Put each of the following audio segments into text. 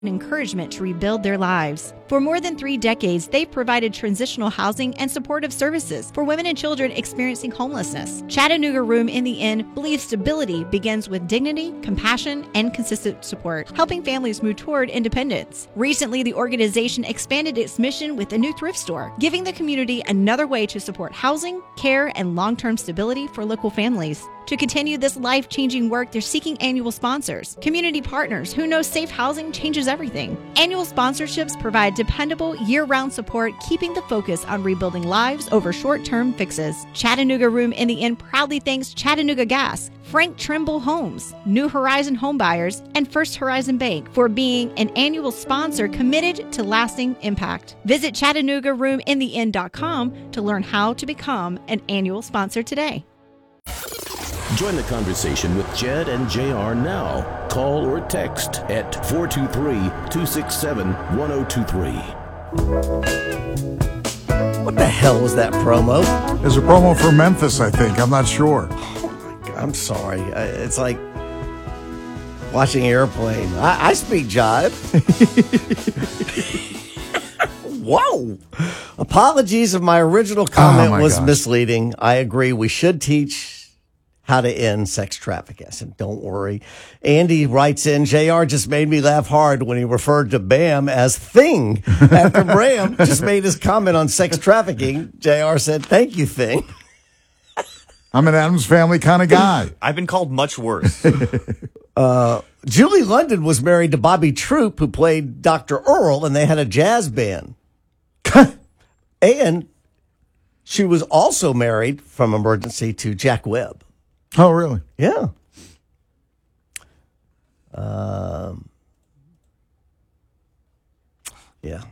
encouragement to rebuild their lives. For more than 3 decades, they've provided transitional housing and supportive services for women and children experiencing homelessness. Chattanooga Room in the Inn believes stability begins with dignity, compassion, and consistent support, helping families move toward independence. Recently, the organization expanded its mission with a new thrift store, giving the community another way to support housing, care, and long-term stability for local families. To continue this life-changing work, they're seeking annual sponsors, community partners who know safe housing changes everything. Annual sponsorships provide dependable, year-round support, keeping the focus on rebuilding lives over short-term fixes. Chattanooga Room in the Inn proudly thanks Chattanooga Gas, Frank Trimble Homes, New Horizon Homebuyers, and First Horizon Bank for being an annual sponsor committed to lasting impact. Visit ChattanoogaRoomInTheInn.com to learn how to become an annual sponsor today. Join the conversation with Jed and JR now. Call or text at 423-267-1023. What the hell was that promo? There's a promo for Memphis, I think. I'm not sure. Oh my God, I'm sorry. It's like watching Airplane. I speak jive. Whoa. Apologies if my original comment was misleading. I agree. We should teach how to end sex trafficking. I said, don't worry. Andy writes in, JR just made me laugh hard when he referred to Bam as Thing. After Bram just made his comment on sex trafficking, JR said, thank you, Thing. I'm an Addams Family kind of guy. I've been called much worse. Julie London was married to Bobby Troop, who played Dr. Earl, and they had a jazz band. And she was also married, from emergency, to Jack Webb. Oh, really? Yeah. Yeah.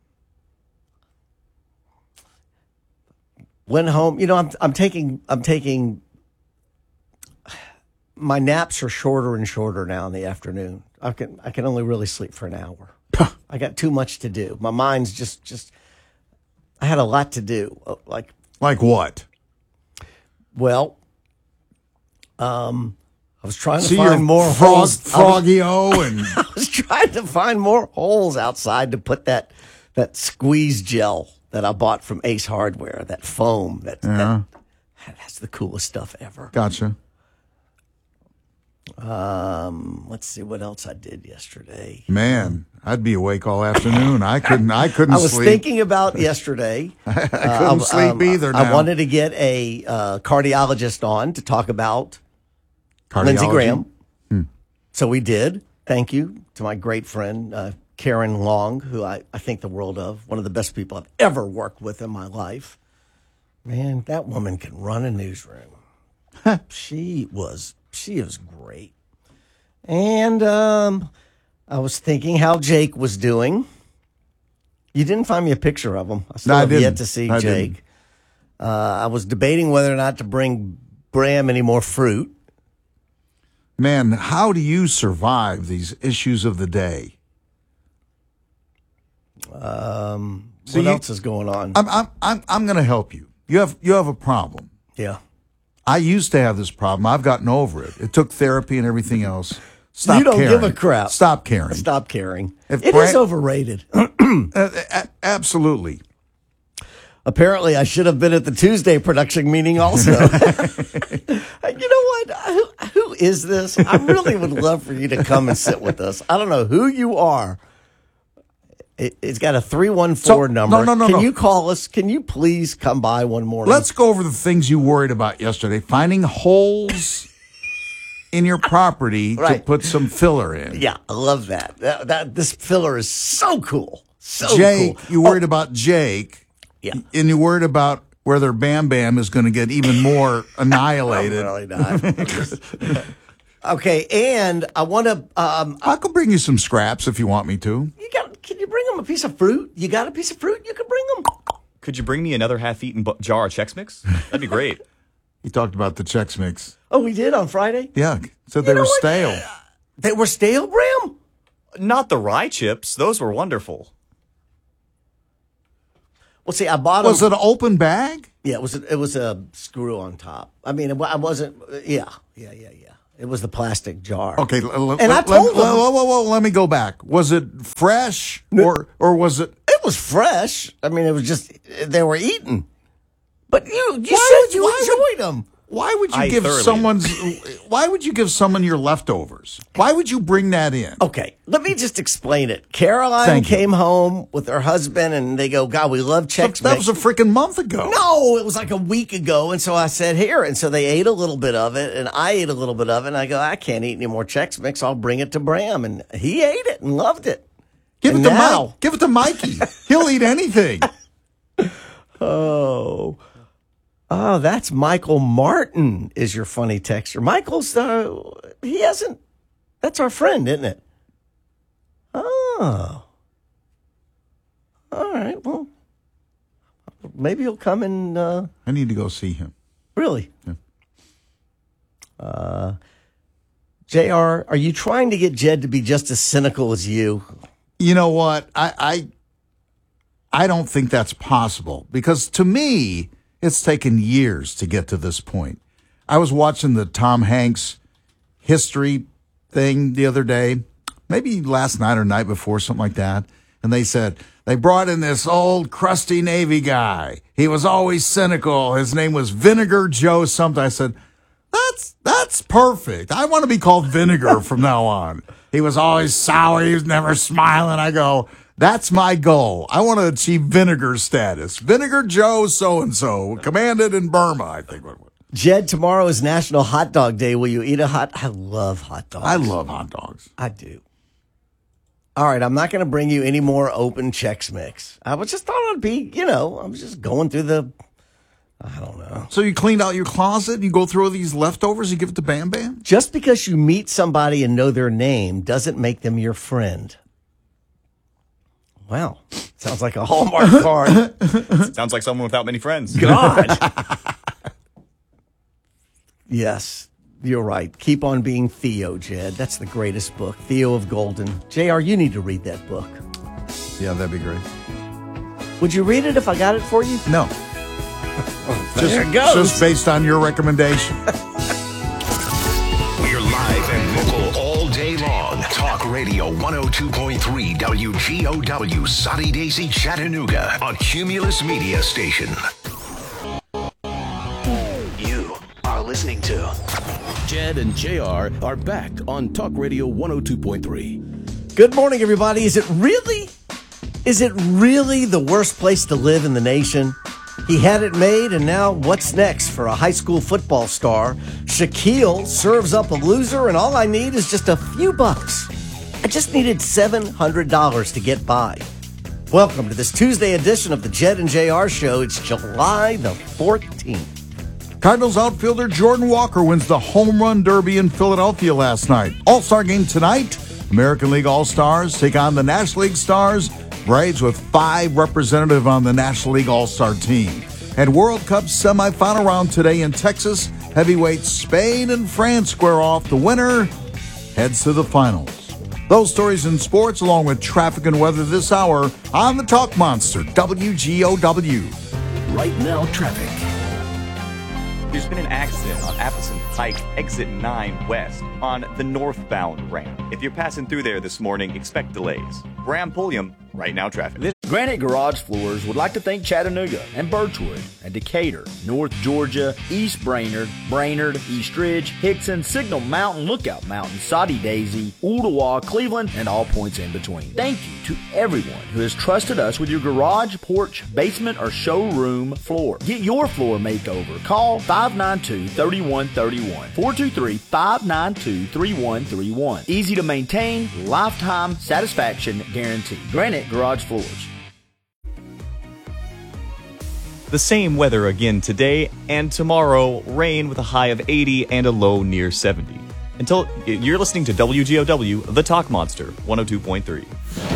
Went home. You know, I'm taking. My naps are shorter and shorter now in the afternoon. I can only really sleep for an hour. I got too much to do. My mind's just. I had a lot to do. Like what? Well. I was trying to find more holes. Froggy-O and I was trying to find more holes outside to put that squeeze gel that I bought from Ace Hardware, that foam. That's the coolest stuff ever. Gotcha. Let's see what else I did yesterday. Man, I'd be awake all afternoon. I couldn't I was sleep. thinking about yesterday. I couldn't sleep either now. I wanted to get a cardiologist on to talk about Lindsey Graham. So we did. Thank you to my great friend, Karen Long, who I think the world of. One of the best people I've ever worked with in my life. Man, that woman can run a newsroom. She is great. And I was thinking how Jake was doing. You didn't find me a picture of him. I still have yet to see Jake. I was debating whether or not to bring Bram any more fruit. Man, how do you survive these issues of the day? What else is going on? I'm going to help you. You have a problem. Yeah. I used to have this problem. I've gotten over it. It took therapy and everything else. Stop You don't caring. give a crap. Stop caring. Stop caring. If It is overrated. Absolutely. Apparently, I should have been at the Tuesday production meeting also. You know what? Who is this? I really would love for you to come and sit with us. I don't know who you are. It's got a 314 number. No. Can you call us? Can you please come by one morning? Let's go over the things you worried about yesterday. Finding holes in your property to put some filler in. Yeah, I love that. This filler is so cool. Jake, cool. you worried about Jake. Yeah. And you worried about whether Bam Bam is going to get even more annihilated. Really not. Okay, and I want to. I could bring you some scraps if you want me to. Can you bring him a piece of fruit? You got a piece of fruit you can bring him? Could you bring me another half-eaten jar of Chex Mix? That'd be great. He talked about the Chex Mix. Oh, we did on Friday? Yeah, said they were stale. They were stale, Bram? Not the rye chips. Those were wonderful. Well, see, I bought them. Was it an open bag? Yeah, it was a screw on top. I mean, I wasn't. Yeah. It was the plastic jar. Okay, and I told them. let me go back. Was it fresh or was it? It was fresh. I mean, it was just they were eating. But you Why said you enjoyed them. Why would you give someone your leftovers? Why would you bring that in? Okay, let me just explain it. Caroline came home with her husband, and they go, God, we love Chex Mix. That was a freaking month ago. No, it was like a week ago. And so I said, here. And so they ate a little bit of it, and I ate a little bit of it. And I go, I can't eat any more Chex Mix. I'll bring it to Bram. And he ate it and loved it. Give it to Mikey. He'll eat anything. Oh, that's Michael Martin is your funny texter. Michael's, that's our friend, isn't it? Oh. All right, well, maybe he'll come and... I need to go see him. Really? Yeah. JR, are you trying to get Jed to be just as cynical as you? You know what? I don't think that's possible because to me... It's taken years to get to this point. I was watching the Tom Hanks history thing the other day, maybe last night or night before, something like that. And they said they brought in this old crusty Navy guy. He was always cynical. His name was Vinegar Joe something. I said, that's perfect. I want to be called Vinegar from now on. He was always sour. He was never smiling. I go, that's my goal. I want to achieve Vinegar status. Vinegar Joe so-and-so, commanded in Burma, I think. Jed, tomorrow is National Hot Dog Day. Will you eat I love hot dogs. I love hot dogs. I do. All right, I'm not going to bring you any more open Chex Mix. I was just thought I'd be, I was just going through I don't know. So you cleaned out your closet? You go through all these leftovers? You give it to Bam Bam? Just because you meet somebody and know their name doesn't make them your friend. Wow. Sounds like a Hallmark card. Sounds like someone without many friends. God. Yes, you're right. Keep on being Theo, Jed. That's the greatest book. Theo of Golden. JR, you need to read that book. Yeah, that'd be great. Would you read it if I got it for you? No. There it goes. Just based on your recommendation. We're live and local all day long. Talk Radio 102.3 WGOW, Soddy Daisy, Chattanooga, a Cumulus Media station. You are listening to Jed and JR are back on Talk Radio 102.3. Good morning, everybody. Is it really the worst place to live in the nation? He had it made, and now what's next for a high school football star? Shaquille serves up a loser, and all I need is just a few bucks. I just needed $700 to get by. Welcome to this Tuesday edition of the Jed and JR Show. It's July the 14th. Cardinals outfielder Jordan Walker wins the Home Run Derby in Philadelphia last night. All-Star game tonight. American League All-Stars take on the National League Stars. Braves with 5 representatives on the National League All-Star team. And World Cup semifinal round today in Texas. Heavyweights Spain and France square off. The winner heads to the finals. Those stories in sports along with traffic and weather this hour on the Talk Monster, WGOW. Right now, traffic. There's been an accident on Appleton Pike, exit 9 west, on the northbound ramp. If you're passing through there this morning, expect delays. Bram Pulliam, Right Now Traffic. Granite Garage Floors would like to thank Chattanooga and Birchwood and Decatur, North Georgia, East Brainerd, East Ridge, Hickson, Signal Mountain, Lookout Mountain, Soddy Daisy, Ooltewah, Cleveland, and all points in between. Thank you to everyone who has trusted us with your garage, porch, basement, or showroom floor. Get your floor makeover. Call 592-3131, 423-592-3131. Easy to maintain, lifetime satisfaction guarantee. Granite Garage Floors. The same weather again today and tomorrow. Rain with a high of 80 and a low near 70. Until you're listening to WGOW, the Talk Monster, 102.3.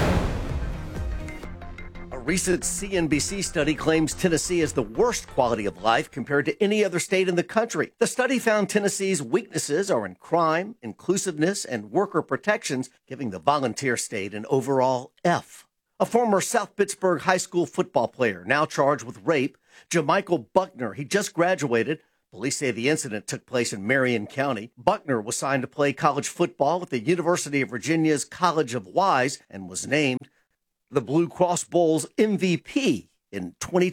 A recent CNBC study claims Tennessee has the worst quality of life compared to any other state in the country. The study found Tennessee's weaknesses are in crime, inclusiveness, and worker protections, giving the volunteer state an overall F. A former South Pittsburgh high school football player, now charged with rape, Jamichael Buckner, he just graduated, Police say the incident took place in Marion County. Buckner was signed to play college football at the University of Virginia's College of Wise and was named the Blue Cross Bowl's MVP in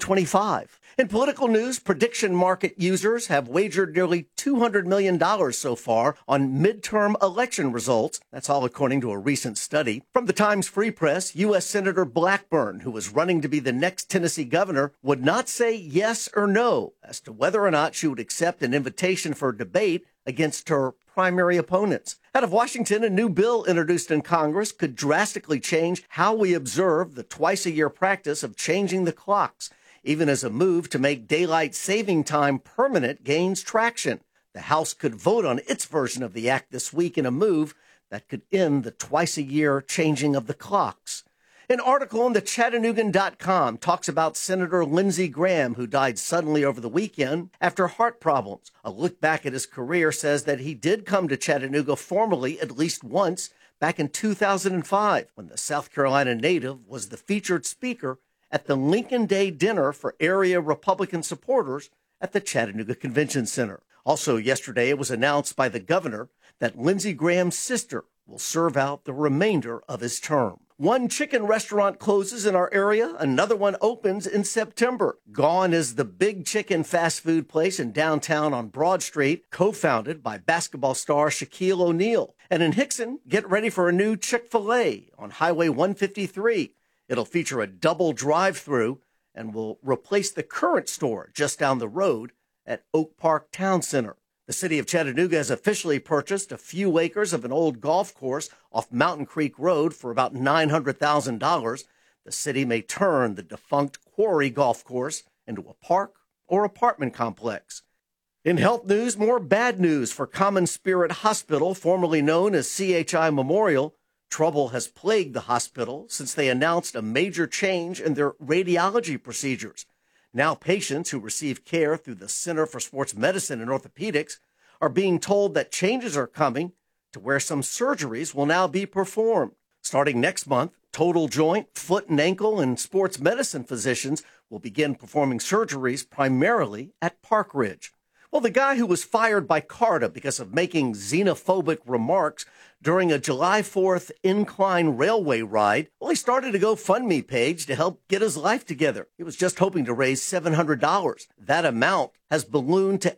2025. In political news, prediction market users have wagered nearly $200 million so far on midterm election results. That's all according to a recent study. From the Times Free Press, U.S. Senator Blackburn, who is running to be the next Tennessee governor, would not say yes or no as to whether or not she would accept an invitation for debate against her primary opponents. Out of Washington, a new bill introduced in Congress could drastically change how we observe the twice-a-year practice of changing the clocks. Even as a move to make daylight saving time permanent gains traction. The House could vote on its version of the act this week in a move that could end the twice-a-year changing of the clocks. An article on the Chattanoogan.com talks about Senator Lindsey Graham, who died suddenly over the weekend after heart problems. A look back at his career says that he did come to Chattanooga formally at least once back in 2005, when the South Carolina native was the featured speaker at the Lincoln Day dinner for area Republican supporters at the Chattanooga Convention Center. Also yesterday, it was announced by the governor that Lindsey Graham's sister will serve out the remainder of his term. One chicken restaurant closes in our area. Another one opens in September. Gone is the Big Chicken fast food place in downtown on Broad Street, co-founded by basketball star Shaquille O'Neal. And in Hickson, get ready for a new Chick-fil-A on Highway 153. It'll feature a double drive-through and will replace the current store just down the road at Oak Park Town Center. The city of Chattanooga has officially purchased a few acres of an old golf course off Mountain Creek Road for about $900,000. The city may turn the defunct Quarry Golf Course into a park or apartment complex. In health news, more bad news for Common Spirit Hospital, formerly known as CHI Memorial. Trouble has plagued the hospital since they announced a major change in their radiology procedures. Now patients who receive care through the Center for Sports Medicine and Orthopedics are being told that changes are coming to where some surgeries will now be performed. Starting next month, total joint, foot and ankle, and sports medicine physicians will begin performing surgeries primarily at Park Ridge. Well, the guy who was fired by CARTA because of making xenophobic remarks during a July 4th incline railway ride, well, he started a GoFundMe page to help get his life together. He was just hoping to raise $700. That amount has ballooned to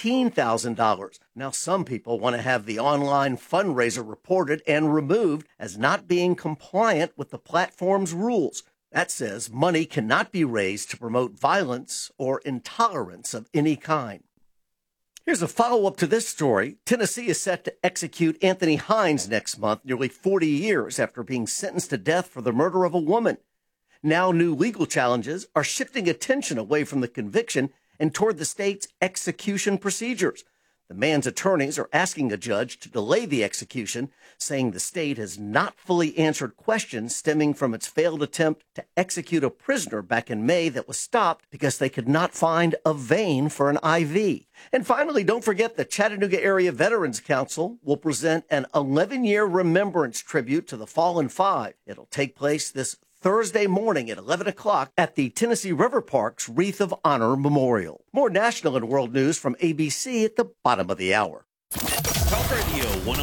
$18,000. Now, some people want to have the online fundraiser reported and removed as not being compliant with the platform's rules. That says money cannot be raised to promote violence or intolerance of any kind. Here's a follow-up to this story. Tennessee is set to execute Anthony Hines next month, nearly 40 years after being sentenced to death for the murder of a woman. Now new legal challenges are shifting attention away from the conviction and toward the state's execution procedures. The man's attorneys are asking a judge to delay the execution, saying the state has not fully answered questions stemming from its failed attempt to execute a prisoner back in May that was stopped because they could not find a vein for an IV. And finally, don't forget the Chattanooga Area Veterans Council will present an 11-year remembrance tribute to the Fallen Five. It'll take place this Thursday morning at 11 o'clock at the Tennessee River Park's Wreath of Honor Memorial. More national and world news from ABC at the bottom of the hour. Talk Radio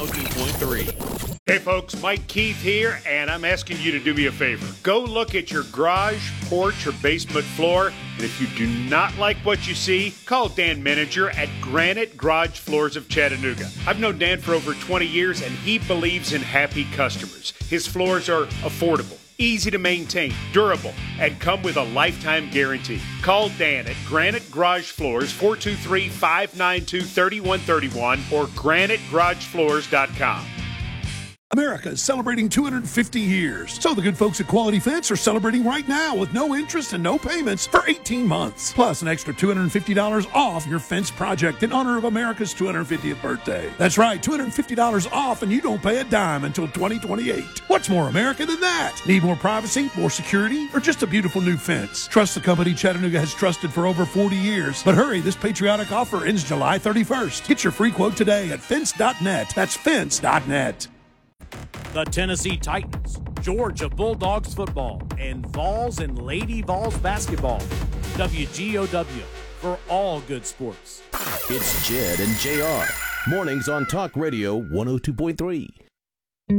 102.3. Hey folks, Mike Keith here, and I'm asking you to do me a favor. Go look at your garage, porch, or basement floor, and if you do not like what you see, call Dan Menninger at Granite Garage Floors of Chattanooga. I've known Dan for over 20 years, and he believes in happy customers. His floors are affordable, easy to maintain, durable, and come with a lifetime guarantee. Call Dan at Granite Garage Floors, 423-592-3131 or granitegaragefloors.com. America is celebrating 250 years. So the good folks at Quality Fence are celebrating right now with no interest and no payments for 18 months. Plus an extra $250 off your fence project in honor of America's 250th birthday. That's right, $250 off and you don't pay a dime until 2028. What's more America than that? Need more privacy, more security, or just a beautiful new fence? Trust the company Chattanooga has trusted for over 40 years. But hurry, this patriotic offer ends July 31st. Get your free quote today at fence.net. That's fence.net. The Tennessee Titans, Georgia Bulldogs football, and Vols and Lady Vols basketball. WGOW for all good sports. It's Jed and JR. Mornings on Talk Radio 102.3.